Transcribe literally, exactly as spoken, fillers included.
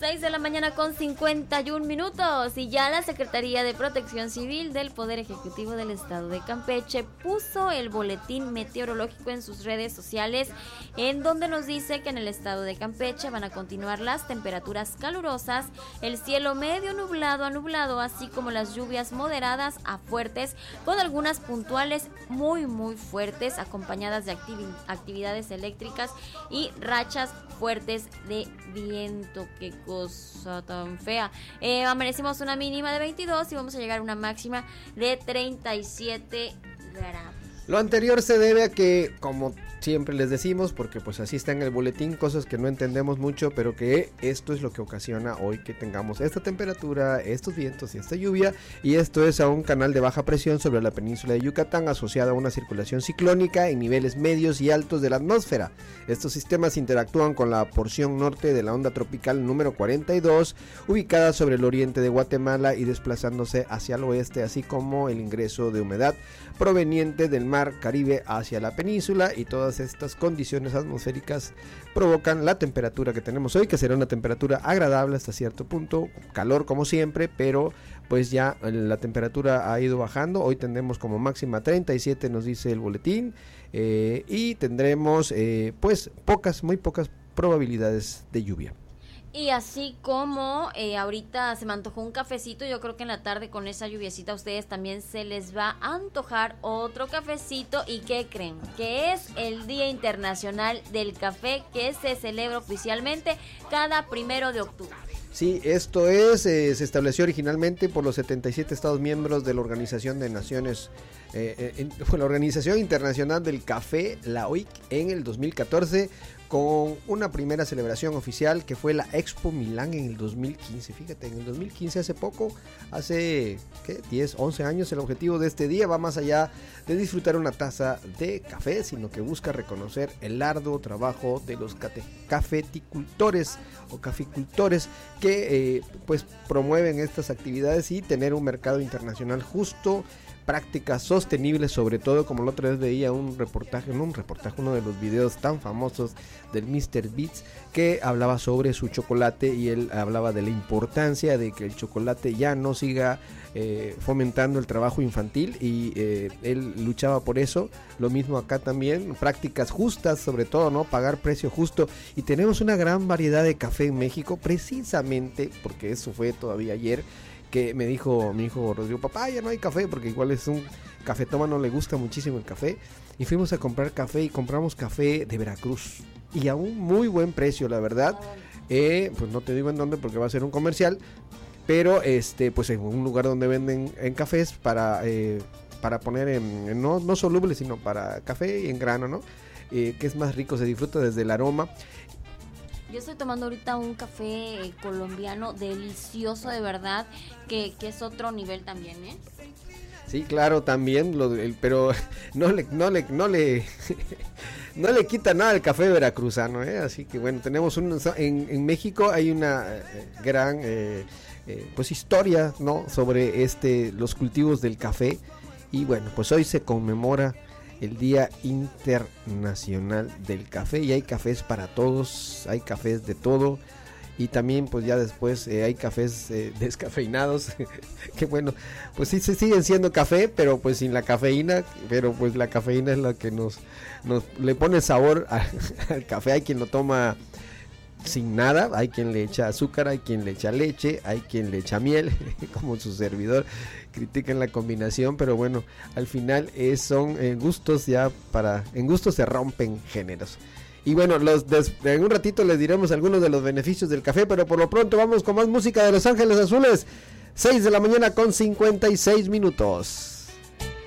seis de la mañana con cincuenta y un minutos y ya la Secretaría de Protección Civil del Poder Ejecutivo del Estado de Campeche puso el boletín meteorológico en sus redes sociales, en donde nos dice que en el estado de Campeche van a continuar las temperaturas calurosas, el cielo medio nublado a nublado, así como las lluvias moderadas a fuertes, con algunas puntuales muy muy fuertes, acompañadas de activi- actividades eléctricas y rachas fuertes de viento. Qué cosa tan fea. Eh, amanecimos una mínima de veintidós y vamos a llegar a una máxima de treinta y siete grados. Lo anterior se debe a que, como siempre les decimos, porque pues así está en el boletín, cosas que no entendemos mucho, pero que esto es lo que ocasiona hoy que tengamos esta temperatura, estos vientos y esta lluvia, y esto es a un canal de baja presión sobre la península de Yucatán asociado a una circulación ciclónica en niveles medios y altos de la atmósfera. Estos sistemas interactúan con la porción norte de la onda tropical número cuarenta y dos, ubicada sobre el oriente de Guatemala y desplazándose hacia el oeste, así como el ingreso de humedad proveniente del mar Caribe hacia la península, y todas estas condiciones atmosféricas provocan la temperatura que tenemos hoy, que será una temperatura agradable hasta cierto punto, calor como siempre, pero pues ya la temperatura ha ido bajando. Hoy tendremos como máxima treinta y siete, nos dice el boletín, eh, y tendremos eh, pues pocas, muy pocas probabilidades de lluvia. Y así como eh, ahorita se me antojó un cafecito, yo creo que en la tarde con esa lluviecita a ustedes también se les va a antojar otro cafecito. ¿Y qué creen? Que es el Día Internacional del Café, que se celebra oficialmente cada primero de octubre. Sí, esto es, eh, se estableció originalmente por los setenta y siete estados miembros de la Organización de Naciones, eh, en, la Organización Internacional del Café, la O I C, en el dos mil catorce, con una primera celebración oficial que fue la Expo Milán en el dos mil quince. Fíjate, en el dos mil quince, hace poco, hace ¿qué? diez, once años, el objetivo de este día va más allá de disfrutar una taza de café, sino que busca reconocer el arduo trabajo de los cate- cafeticultores o caficultores que eh, pues promueven estas actividades y tener un mercado internacional justo, prácticas sostenibles, sobre todo, como la otra vez veía un reportaje, no un reportaje, uno de los videos tan famosos del míster Beats, que hablaba sobre su chocolate, y él hablaba de la importancia de que el chocolate ya no siga eh, fomentando el trabajo infantil, y eh, él luchaba por eso. Lo mismo acá también, prácticas justas, sobre todo, ¿no? Pagar precio justo, y tenemos una gran variedad de café en México, precisamente porque eso fue todavía ayer, que me dijo mi hijo Rodrigo, papá, ya no hay café, porque igual es un cafetómano, le gusta muchísimo el café, y fuimos a comprar café, y compramos café de Veracruz, y a un muy buen precio, la verdad. Eh, pues no te digo en dónde, porque va a ser un comercial, pero este, pues en un lugar donde venden en cafés para, eh, para poner en, en no, no soluble, sino para café y en grano, ¿no? Eh, que es más rico, se disfruta desde el aroma. Yo estoy tomando ahorita un café eh, colombiano delicioso, de verdad, que, que es otro nivel también, ¿eh? Sí, claro, también, lo, el, pero no le, no le, no le, no le quita nada el café veracruzano, ¿eh? Así que bueno, tenemos un, en, en México hay una eh, gran, eh, eh, pues historia, ¿no? Sobre este, los cultivos del café, y bueno, pues hoy se conmemora el Día Internacional del Café, y hay cafés para todos, hay cafés de todo, y también pues ya después eh, hay cafés eh, descafeinados, que bueno, pues sí se siguen siendo café, pero pues sin la cafeína, pero pues la cafeína es la que nos, nos le pone sabor a, al café. Hay quien lo toma sin nada, hay quien le echa azúcar, hay quien le echa leche, hay quien le echa miel, como su servidor. Critican la combinación, pero bueno, al final es, son eh, gustos ya para, en gustos se rompen géneros. Y bueno, los des, en un ratito les diremos algunos de los beneficios del café, pero por lo pronto vamos con más música de Los Ángeles Azules. seis de la mañana con cincuenta y seis minutos.